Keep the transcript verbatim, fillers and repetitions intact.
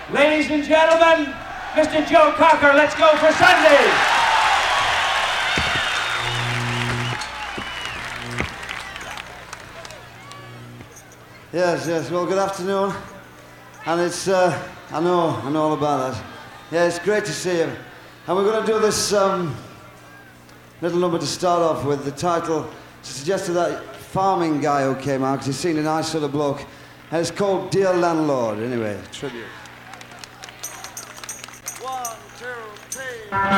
Ladies and gentlemen, Mister Joe Cocker, let's go for Sunday! Yes, yes, well, good afternoon. And it's, uh, I know, I know all about that. Yeah, it's great to see you. And we're going to do this um, little number to start off with. The title suggested that farming guy who came out, because he's seen a nice sort of bloke. And it's called Dear Landlord, anyway, tribute.